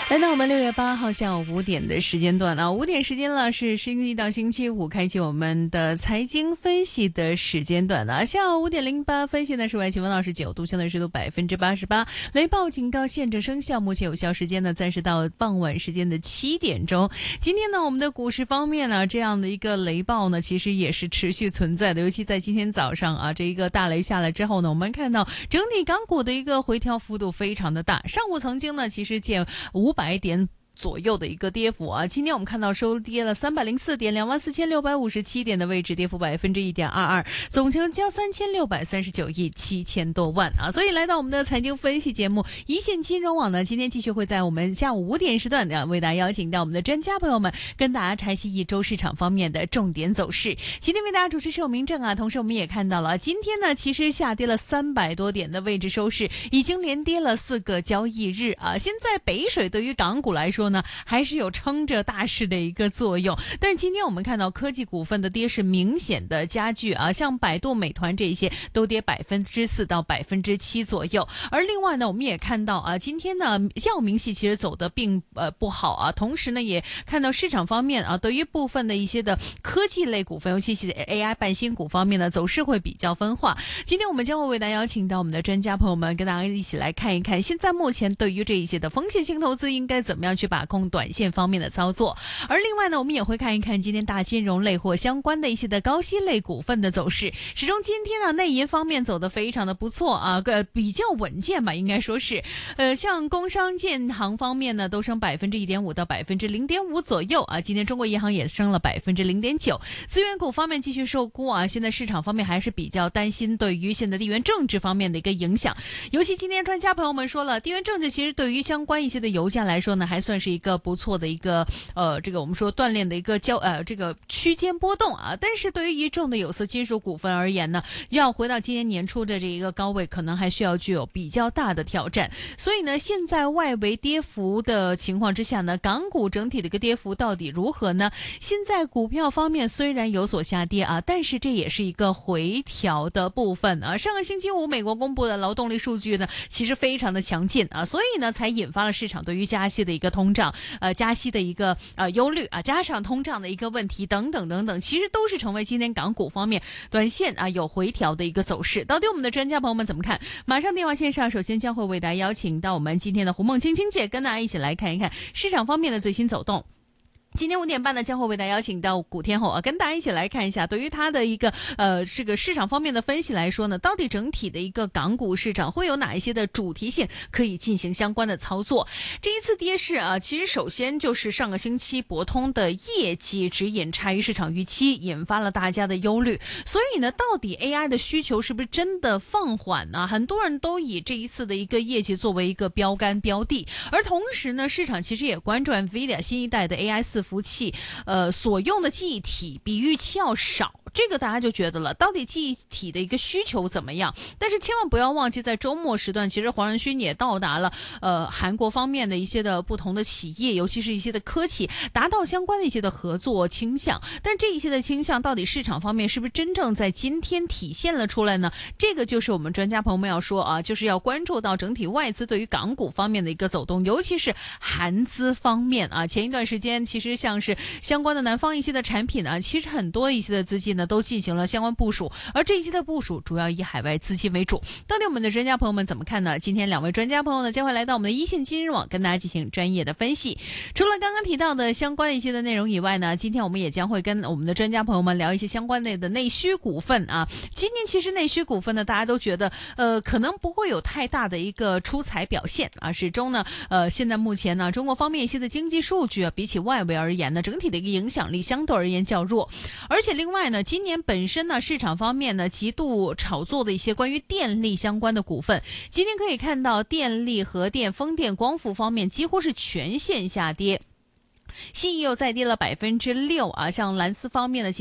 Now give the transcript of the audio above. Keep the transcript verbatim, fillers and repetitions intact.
来到我们六月八号下午五点的时间段啊，五点时间了，是星期一到星期五开启我们的财经分析的时间段啊。下午五点零八分，现在是外气温二十九度，相对湿度百分之八十八，雷暴警告现正生效，目前有效时间呢暂时到傍晚时间的七点钟。今天呢，我们的股市方面呢，这样的一个雷暴呢，其实也是持续存在的，尤其在今天早上啊，这一个大雷下来之后呢，我们看到整体港股的一个回调幅度非常的大，上午曾经呢，其实见五百点左右的一个跌幅啊，今天我们看到收跌了三百零四点，两万四千六百五十七点的位置，跌幅百分之一点二二，总成交三千六百三十九亿七千多万啊。所以来到我们的财经分析节目，一线金融网呢，今天继续会在我们下午五点时段呢，为大家邀请到我们的专家朋友们，跟大家拆析一周市场方面的重点走势。今天为大家主持是有明正啊，同时我们也看到了，今天呢其实下跌了三百多点的位置收市，已经连跌了四个交易日啊。现在北水对于港股来说呢，还是有撑着大势的一个作用，但是今天我们看到科技股份的跌势明显的加剧啊，像百度、美团这些都跌百分之四到百分之七左右。而另外呢，我们也看到啊，今天呢药明系其实走的并呃不好啊，同时呢也看到市场方面啊，对于部分的一些的科技类股份，尤其是 A I 半新股方面呢，走势会比较分化。今天我们将会为大家邀请到我们的专家朋友们，跟大家一起来看一看，现在目前对于这一些的风险性投资应该怎么样去把控短线方面的操作。而另外呢，我们也会看一看今天大金融类或相关的一些的高息类股份的走势。始终今天呢，内银方面走得非常的不错啊，呃，比较稳健吧，应该说是。呃，像工商建行方面呢，都升百分之一点五到百分之零点五左右啊。今天中国银行也升了百分之零点九。资源股方面继续受估啊，现在市场方面还是比较担心对于现在地缘政治方面的一个影响。尤其今天专家朋友们说了，地缘政治其实对于相关一些的油价来说呢，还算是一个不错的一个呃，这个我们说锻炼的一个交呃这个区间波动啊，但是对于一众的有色金属股份而言呢，要回到今年年初的这一个高位，可能还需要具有比较大的挑战。所以呢，现在外围跌幅的情况之下呢，港股整体的一个跌幅到底如何呢？现在股票方面虽然有所下跌啊，但是这也是一个回调的部分啊。上个星期五美国公布的劳动力数据呢，其实非常的强劲啊，所以呢才引发了市场对于加息的一个通胀呃加息的一个呃忧虑啊，加上通胀的一个问题等等等等，其实都是成为今天港股方面短线啊有回调的一个走势。到底我们的专家朋友们怎么看？马上电话线上，首先将会为大家邀请到我们今天的胡梦清清姐，跟大家一起来看一看市场方面的最新走动。今天五点半呢，将会为大家邀请到古天后啊，跟大家一起来看一下，对于它的一个呃这个市场方面的分析来说呢，到底整体的一个港股市场会有哪一些的主题性可以进行相关的操作。这一次跌势啊，其实首先就是上个星期博通的业绩指引差于市场预期，引发了大家的忧虑。所以呢，到底 A I 的需求是不是真的放缓呢？很多人都以这一次的一个业绩作为一个标杆标的，而同时呢，市场其实也关注 NVIDIA 新一代的 A I 伺服器，呃，所用的记忆体比预期要少。这个大家就觉得了，到底记忆体的一个需求怎么样？但是千万不要忘记，在周末时段，其实黄仁勋也到达了呃韩国方面的一些的不同的企业，尤其是一些的科企，达到相关的一些的合作倾向。但这一些的倾向，到底市场方面是不是真正在今天体现了出来呢？这个就是我们专家朋友们要说啊，就是要关注到整体外资对于港股方面的一个走动，尤其是韩资方面啊。前一段时间，其实像是相关的南方一些的产品啊，其实很多一些的资金呢都进行了相关部署，而这一些的部署主要以海外资金为主。到底我们的专家朋友们怎么看呢？今天两位专家朋友呢将会来到我们的一线金融网，跟大家进行专业的分析。除了刚刚提到的相关一些的内容以外呢，今天我们也将会跟我们的专家朋友们聊一些相关类的内需股份啊。今天其实内需股份呢，大家都觉得呃可能不会有太大的一个出彩表现啊。始终呢呃现在目前呢中国方面一些的经济数据啊，比起外围而言呢，整体的一个影响力相对而言较弱。而且另外呢，今年本身呢市场方面呢极度炒作的一些关于电力相关的股份，今天可以看到电力、核电、风电、光伏方面几乎是全线下跌，信义又再跌了百分之六啊，像蓝思方面的